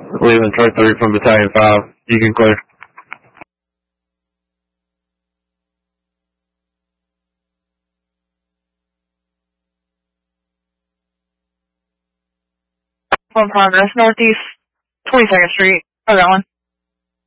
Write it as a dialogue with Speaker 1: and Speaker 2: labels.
Speaker 1: Leland, Truck 3 from Battalion 5. You can clear.
Speaker 2: On progress, northeast 22nd Street. Oh, that one.